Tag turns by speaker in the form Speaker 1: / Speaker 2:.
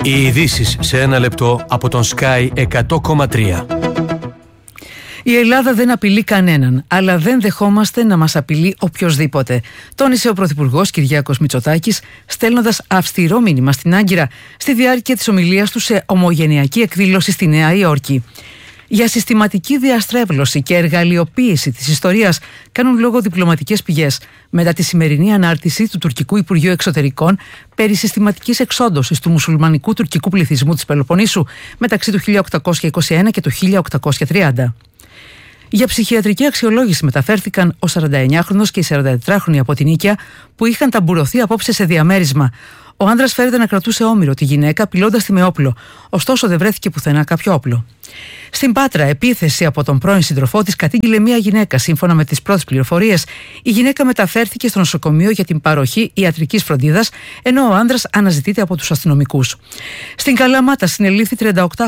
Speaker 1: Οι ειδήσεις σε ένα λεπτό από τον Sky 100,3.
Speaker 2: Η Ελλάδα δεν απειλεί κανέναν, αλλά δεν δεχόμαστε να μας απειλεί οποιοσδήποτε, τόνισε ο Πρωθυπουργός Κυριάκος Μητσοτάκης, στέλνοντας αυστηρό μήνυμα στην Άγκυρα στη διάρκεια της ομιλίας του σε ομογενειακή εκδήλωση στη Νέα Υόρκη. Για συστηματική διαστρέβλωση και εργαλειοποίηση της ιστορίας κάνουν λόγο διπλωματικές πηγές μετά τη σημερινή ανάρτηση του τουρκικού Υπουργείου Εξωτερικών περί συστηματικής εξόντωσης του μουσουλμανικού τουρκικού πληθυσμού της Πελοποννήσου μεταξύ του 1821 και του 1830. Για ψυχιατρική αξιολόγηση μεταφέρθηκαν ο 49χρονος και η 44χρονη από την Νίκαια που είχαν ταμπουρωθεί απόψε σε διαμέρισμα. Ο άντρας φέρεται να κρατούσε όμηρο τη γυναίκα απειλώντας τη με όπλο, ωστόσο δεν βρέθηκε πουθενά κάποιο όπλο. Στην Πάτρα, επίθεση από τον πρώην σύντροφό της κατήγγειλε μια γυναίκα. Σύμφωνα με τις πρώτες πληροφορίες, η γυναίκα μεταφέρθηκε στο νοσοκομείο για την παροχή ιατρικής φροντίδας, ενώ ο άντρας αναζητείται από τους αστυνομικούς. Στην Καλαμάτα συνελήφθη 38